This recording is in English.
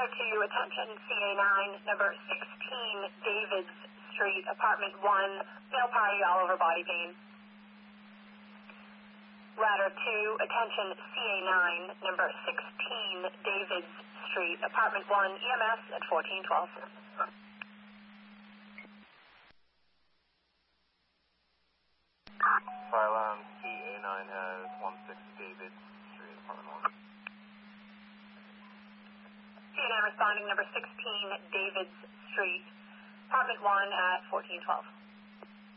Ladder 2, attention CA9, number 16 Davids Street, apartment 1, male party, all over body pain. Ladder 2, attention CA9, number 16 Davids Street, apartment 1, EMS at 1412. Fire alarm CA9 has 16 Davids Street, apartment 1. CA9 responding, number 16 Davids Street, apartment 1 at 1412.